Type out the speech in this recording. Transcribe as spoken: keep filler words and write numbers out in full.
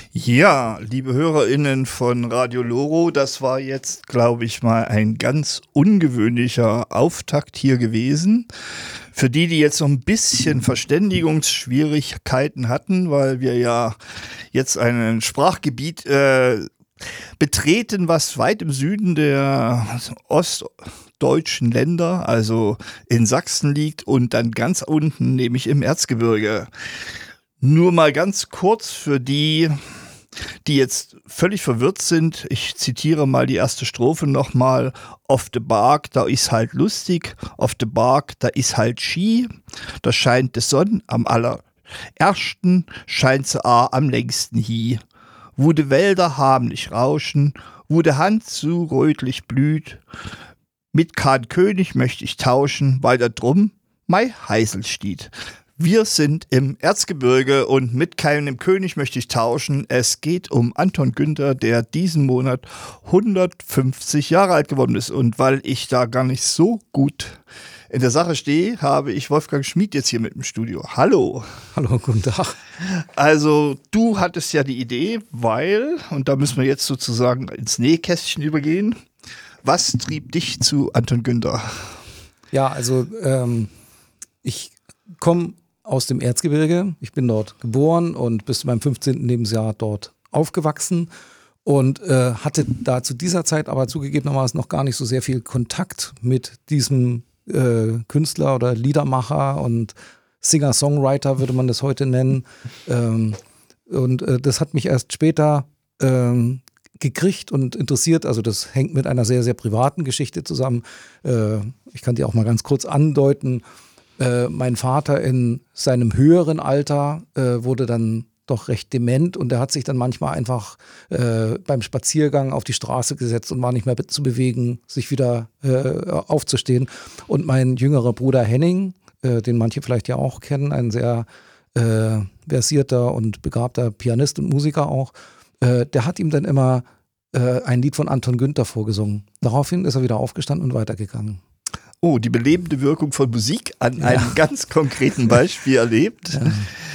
Ja, liebe HörerInnen von Radio Loro, das war jetzt, glaube ich, mal ein ganz ungewöhnlicher Auftakt hier gewesen. Für die, die jetzt noch ein bisschen Verständigungsschwierigkeiten hatten, weil wir ja jetzt ein Sprachgebiet äh, betreten, was weit im Süden der ostdeutschen Länder, also in Sachsen liegt und dann ganz unten, nämlich im Erzgebirge. Nur mal ganz kurz für die, die jetzt völlig verwirrt sind. Ich zitiere mal die erste Strophe nochmal. Auf de Bark, da ist halt lustig. Auf de Bark, da ist halt Ski. Da scheint de Sonn am allerersten, scheint sie a am längsten hie. Wo de Wälder harmlich rauschen, wo de Hand zu rötlich blüht. Mit kein König möchte ich tauschen, weil da drum mei Heisel steht. Wir sind im Erzgebirge und mit keinem König möchte ich tauschen. Es geht um Anton Günther, der diesen Monat hundertfünfzig Jahre alt geworden ist. Und weil ich da gar nicht so gut in der Sache stehe, habe ich Wolfgang Schmid jetzt hier mit im Studio. Hallo. Hallo, guten Tag. Also du hattest ja die Idee, weil, und da müssen wir jetzt sozusagen ins Nähkästchen übergehen, was trieb dich zu Anton Günther? Ja, also ähm, ich komme aus dem Erzgebirge. Ich bin dort geboren und bis zu meinem fünfzehnten Lebensjahr dort aufgewachsen und äh, hatte da zu dieser Zeit aber zugegebenermaßen noch gar nicht so sehr viel Kontakt mit diesem äh, Künstler oder Liedermacher und Singer-Songwriter, würde man das heute nennen. Ähm, und äh, das hat mich erst später ähm, gekriegt und interessiert. Also das hängt mit einer sehr, sehr privaten Geschichte zusammen. Äh, ich kann die auch mal ganz kurz andeuten. Äh, mein Vater in seinem höheren Alter äh, wurde dann doch recht dement und er hat sich dann manchmal einfach äh, beim Spaziergang auf die Straße gesetzt und war nicht mehr be- zu bewegen, sich wieder äh, aufzustehen. Und mein jüngerer Bruder Henning, äh, den manche vielleicht ja auch kennen, ein sehr äh, versierter und begabter Pianist und Musiker auch, äh, der hat ihm dann immer äh, ein Lied von Anton Günther vorgesungen. Daraufhin ist er wieder aufgestanden und weitergegangen. Oh, die belebende Wirkung von Musik an Ja. einem ganz konkreten Beispiel erlebt. Ja.